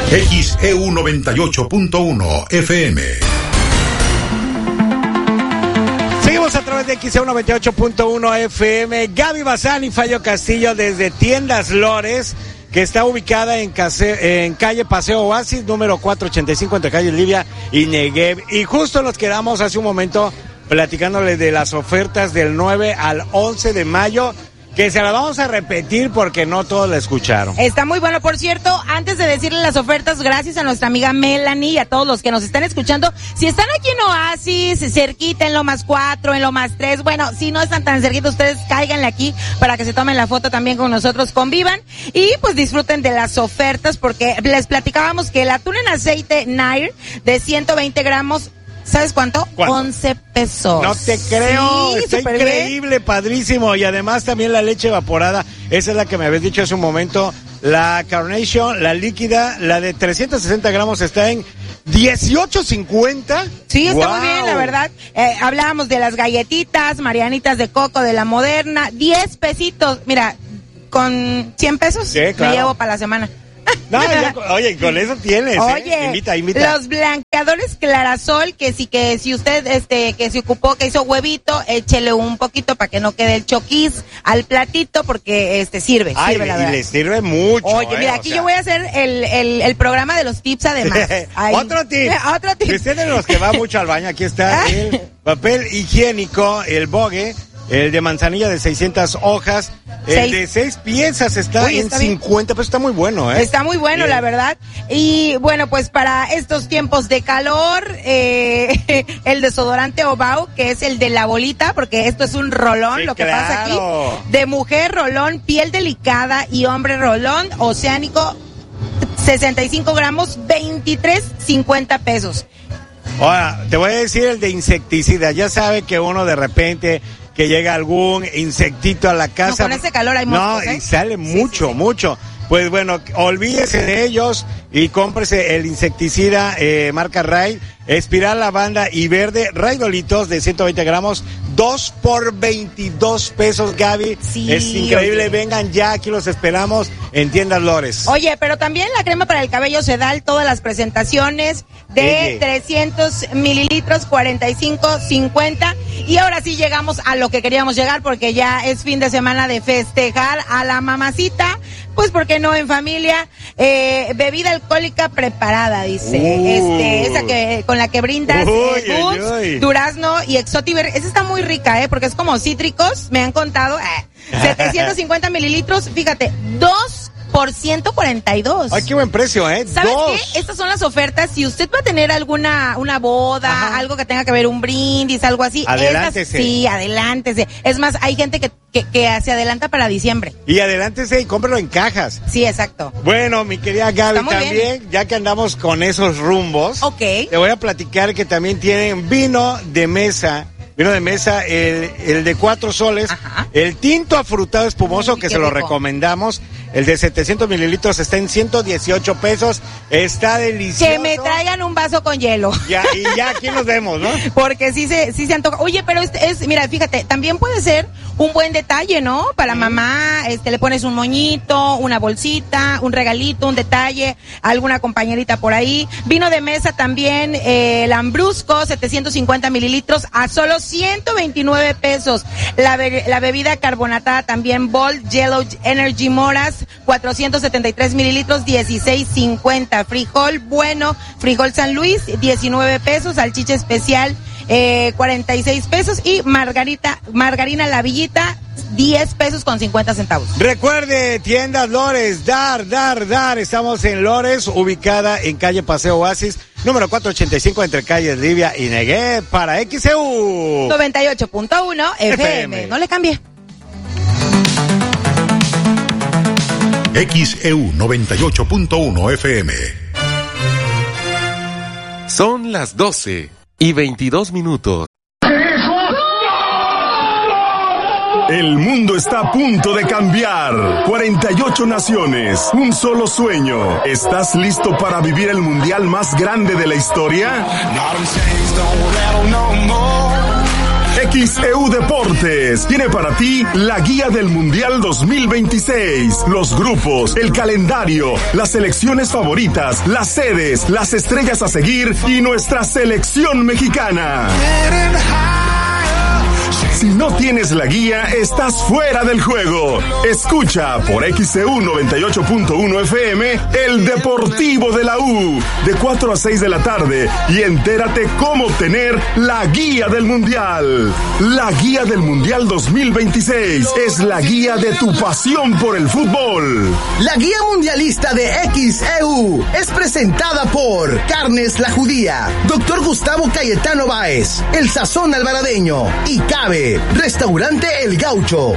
XEU 98.1 FM. Seguimos a través de XEU 98.1 FM. Gaby Bazán y Fallo Castillo desde Tiendas Lores, que está ubicada en calle Paseo Oasis, número 485, entre calle Livia y Negev. Y justo nos quedamos hace un momento platicándoles de las ofertas del 9 al 11 de mayo, que se la vamos a repetir porque no todos la escucharon. Está muy bueno. Por cierto, antes de decirle las ofertas, gracias a nuestra amiga Melanie y a todos los que nos están escuchando. Si están aquí en Oasis, cerquita, en Lomas 4, en Lomas 3, bueno, si no están tan cerquita, ustedes cáiganle aquí para que se tomen la foto también con nosotros, convivan y pues disfruten de las ofertas, porque les platicábamos que el atún en aceite Nair de 120 gramos, ¿sabes cuánto? 11 pesos. No te creo, sí, está increíble, bien. Padrísimo. Y además también la leche evaporada, esa es la que me habías dicho hace un momento. La Carnation, la líquida, la de 360 gramos está en 18.50. Sí, está muy bien, la verdad. Hablábamos de las galletitas, marianitas de coco de la Moderna, 10 pesitos. Mira, con 100 pesos sí, claro, me llevo para la semana. No, ya, oye, con eso tienes. Oye, invita. Los blanqueadores Clarasol, que si usted, que se ocupó, que hizo huevito, échele un poquito para que no quede el choquis al platito, porque sirve, la verdad. Y le sirve mucho. Oye, mira, aquí yo voy a hacer el programa de los tips además. Otro tip. Si usted es de los que va mucho al baño, aquí está el papel higiénico, el Bogue. El de manzanilla de 600 hojas, el de 6 piezas está en 50, pero está muy bueno, ¿eh? Está muy bueno, bien, la verdad. Y bueno, pues para estos tiempos de calor, el desodorante Obao, que es el de la bolita, porque esto es un rolón, sí, lo que pasa aquí. De mujer, rolón, piel delicada, y hombre, rolón oceánico, 65 gramos, 23.50 pesos. Ahora, te voy a decir el de insecticida. Ya sabe que uno de repente que llega algún insectito a la casa. No, con ese calor hay moscos, y sale mucho. Pues bueno, olvídese de ellos y cómprese el insecticida marca Raid, espiral, lavanda y verde, Raidolitos de 120 gramos, 2 por 22 pesos, Gaby. Sí, es increíble, oye. Vengan ya, aquí los esperamos en Tiendas Lores. Oye, pero también la crema para el cabello Sedal, todas las presentaciones de 300 mililitros, 45.50. Y ahora sí llegamos a lo que queríamos llegar, porque ya es fin de semana de festejar a la mamacita, pues ¿por qué no en familia? Bebida alcohólica preparada, dice, esa que con la que brindas durazno y exotiver. Esa está muy rica, porque es como cítricos, me han contado. 750 mililitros, fíjate, 2 por 142. Ay, qué buen precio, ¿Sabes qué? Estas son las ofertas. Si usted va a tener una boda, algo que tenga que ver, un brindis, algo así. Adelántese. Sí, adelántese. Es más, hay gente que se adelanta para diciembre. Y adelántese y cómpralo en cajas. Sí, exacto. Bueno, mi querida Gaby, también, ya que andamos con esos rumbos, te voy a platicar que también tienen vino de mesa, el de 4 soles, el tinto afrutado espumoso, que se lo recomendamos. El de 700 mililitros está en 118 pesos. Está delicioso. Que me traigan un vaso con hielo. Ya aquí nos vemos, ¿no? Porque sí se antoja. Oye, pero mira, fíjate, también puede ser un buen detalle, ¿no? Para mamá, le pones un moñito, una bolsita, un regalito, un detalle, alguna compañerita por ahí. Vino de mesa también, Lambrusco, 750 mililitros a solo 129 pesos. La bebida carbonatada también, Bold Yellow Energy Moras, 473 mililitros, 16.50. Frijol bueno, frijol San Luis, 19 pesos. Salchicha especial, 46 pesos. Y margarina La Villita, 10 pesos con 50 centavos. Recuerde, Tiendas Lores, dar. Estamos en Lores, ubicada en calle Paseo Oasis, número 485, entre calles Livia y Negev, para XEU 98.1 FM. No le cambie. XEU 98.1 FM. Son las 12:22. El mundo está a punto de cambiar. 48 naciones, un solo sueño. ¿Estás listo para vivir el mundial más grande de la historia? XEU Deportes tiene para ti la guía del Mundial 2026, los grupos, el calendario, las selecciones favoritas, las sedes, las estrellas a seguir y nuestra selección mexicana. Si no tienes la guía, estás fuera del juego. Escucha por XEU 98.1 FM el Deportivo de la U de 4 a 6 de la tarde y entérate cómo obtener la guía del Mundial. La guía del Mundial 2026 es la guía de tu pasión por el fútbol. La guía mundialista de XEU es presentada por Carnes La Judía, Dr. Gustavo Cayetano Báez, El Sazón Alvaradeño y Cabe, Restaurante El Gaucho.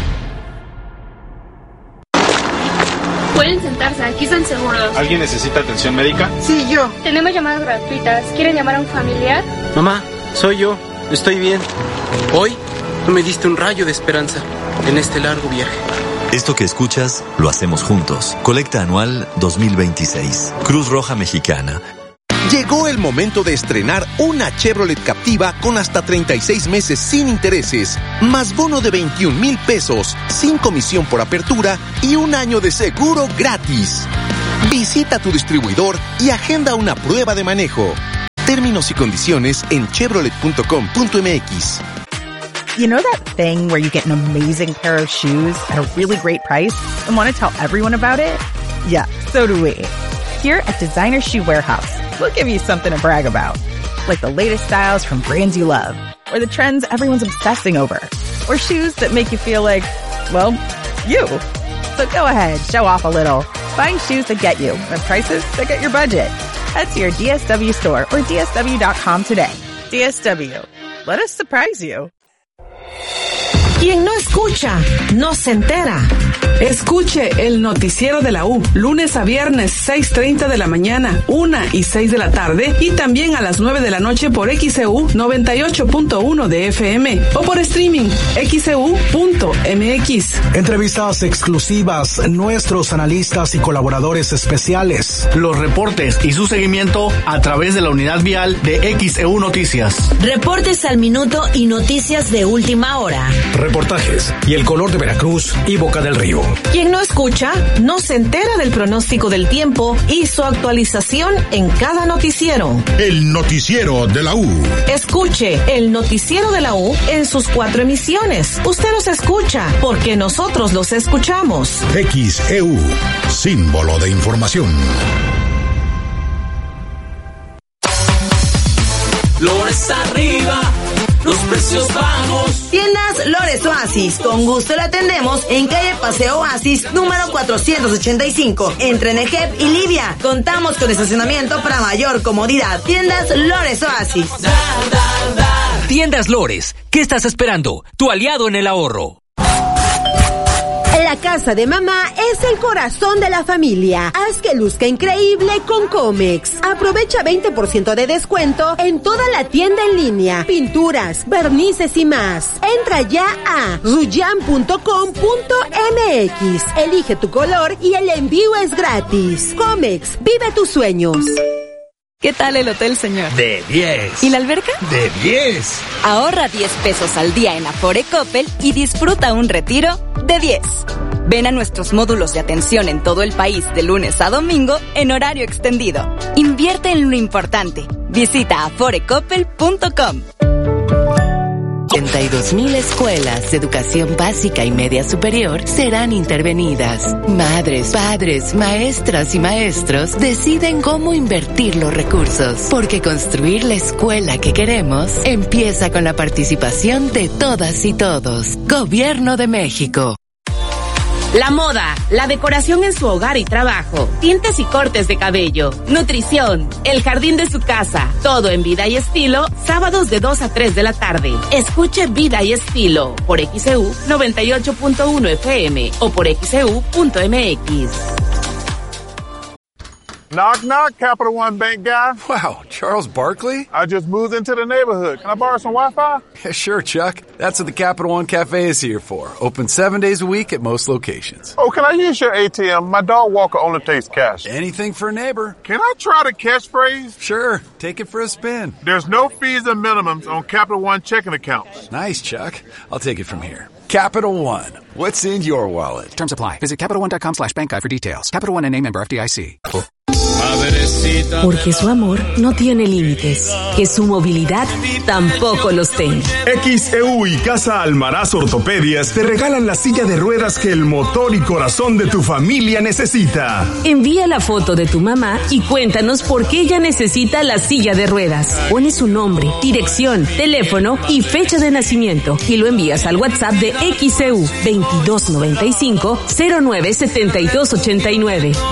Pueden sentarse, aquí están seguros. ¿Alguien necesita atención médica? Sí, yo. Tenemos llamadas gratuitas. ¿Quieren llamar a un familiar? Mamá, soy yo. Estoy bien. Hoy tú me diste un rayo de esperanza en este largo viaje. Esto que escuchas, lo hacemos juntos. Colecta anual 2026. Cruz Roja Mexicana. Llegó el momento de estrenar una Chevrolet Captiva con hasta 36 meses sin intereses, más bono de 21,000 pesos, sin comisión por apertura y un año de seguro gratis. Visita tu distribuidor y agenda una prueba de manejo. Términos y condiciones en chevrolet.com.mx. You know that thing where you get an amazing pair of shoes at a really great price and want to tell everyone about it? Yeah, so do we. Here at Designer Shoe Warehouse, we'll give you something to brag about, like the latest styles from brands you love, or the trends everyone's obsessing over, or shoes that make you feel like, well, you. So go ahead, show off a little. Find shoes that get you at prices that get your budget. Head to your DSW store or DSW.com today. DSW. Let us surprise you. Quien no escucha, no se entera. Escuche el noticiero de la U, lunes a viernes, 6:30 de la mañana, 1 y 6 de la tarde, y también a las 9 de la noche por XEU 98.1 de FM o por streaming XEU.mx. Entrevistas exclusivas, nuestros analistas y colaboradores especiales. Los reportes y su seguimiento a través de la unidad vial de XEU Noticias. Reportes al minuto y noticias de última hora. Reportajes y el color de Veracruz y Boca del Río. Quien no escucha, no se entera del pronóstico del tiempo y su actualización en cada noticiero. El noticiero de la U. Escuche el noticiero de la U en sus 4 emisiones. Usted los escucha porque nosotros los escuchamos. XEU, símbolo de información. Flores arriba, los precios bajos. Tiendas Lores Oasis, con gusto la atendemos en calle Paseo Oasis, número 485, entre Nejep y Libia. Contamos con estacionamiento para mayor comodidad. Tiendas Lores Oasis. Tiendas Lores, ¿qué estás esperando? Tu aliado en el ahorro. La casa de mamá es el corazón de la familia. Haz que luzca increíble con Comex. Aprovecha 20% de descuento en toda la tienda en línea, pinturas, barnices y más. Entra ya a ruyan.com.mx. Elige tu color y el envío es gratis. Comex, vive tus sueños. ¿Qué tal el hotel, señor? De 10. ¿Y la alberca? De 10. Ahorra 10 pesos al día en Afore Coppel y disfruta un retiro de 10. Ven a nuestros módulos de atención en todo el país de lunes a domingo en horario extendido. Invierte en lo importante. Visita aforecoppel.com. 82,000 escuelas de educación básica y media superior serán intervenidas. Madres, padres, maestras y maestros deciden cómo invertir los recursos, porque construir la escuela que queremos empieza con la participación de todas y todos. Gobierno de México. La moda, la decoración en su hogar y trabajo, tintes y cortes de cabello, nutrición, el jardín de su casa, todo en Vida y Estilo, sábados de 2 a 3 de la tarde. Escuche Vida y Estilo por XEU 98.1 FM o por XEU.mx. Knock, knock, Capital One Bank guy. Wow, Charles Barkley? I just moved into the neighborhood. Can I borrow some Wi-Fi? Yeah, sure, Chuck. That's what the Capital One Cafe is here for. Open 7 days a week at most locations. Oh, can I use your ATM? My dog walker only takes cash. Anything for a neighbor. Can I try the catchphrase? Sure, take it for a spin. There's no fees or minimums on Capital One checking accounts. Nice, Chuck. I'll take it from here. Capital One. What's in your wallet? Terms apply. Visit CapitalOne.com/bankguide for details. Capital One, a member FDIC. Porque su amor no tiene límites, que su movilidad tampoco los tenga. XEU y Casa Almaraz Ortopedias te regalan la silla de ruedas que el motor y corazón de tu familia necesita. Envía la foto de tu mamá y cuéntanos por qué ella necesita la silla de ruedas. Pones su nombre, dirección, teléfono y fecha de nacimiento y lo envías al WhatsApp de XEU 2295-097289.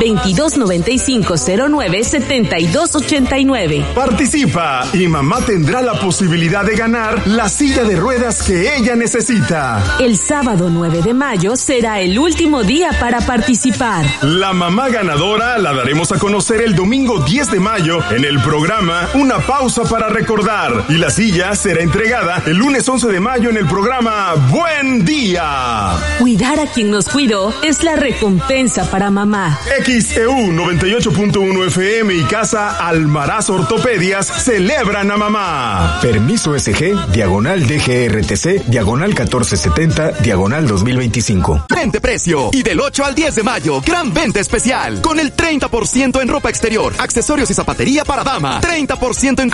2295-097289. Participa y mamá tendrá la posibilidad de ganar la silla de ruedas que ella necesita. El sábado 9 de mayo será el último día para participar. La mamá ganadora la daremos a conocer el domingo 10 de mayo en el programa Una Pausa para Recordar. Y la silla será entregada el lunes 11 de mayo en el programa Buen Día. Cuidar a quien nos cuidó es la recompensa para mamá. XEU 98.1 FM y Casa Almaraz Ortopedias celebran a mamá. Permiso SG, diagonal DGRTC, diagonal 1470, diagonal 2025. Vente precio. Y del 8 al 10 de mayo, gran venta especial. Con el 30% en ropa exterior, accesorios y zapatería para dama. 30% en